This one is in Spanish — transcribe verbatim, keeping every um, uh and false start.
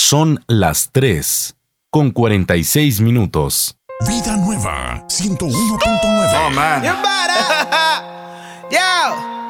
Son las tres con cuarenta y seis minutos. Vida Nueva, ciento uno punto nueve. Oh, man. You better. Yo.